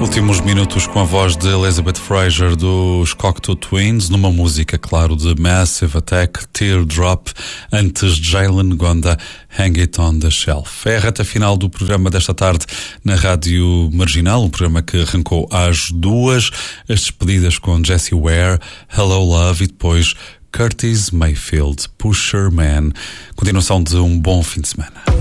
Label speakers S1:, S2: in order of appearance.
S1: Últimos minutos com a voz de Elizabeth Fraser dos Cocteau Twins, numa música, claro, de Massive Attack, Teardrop, antes de Jalen Gonda, Hang It On The Shelf. É a reta final do programa desta tarde na Rádio Marginal, um programa que arrancou às 2, as despedidas com Jessie Ware, Hello Love e depois Curtis Mayfield, Pusher Man. Continuação de um bom fim de semana.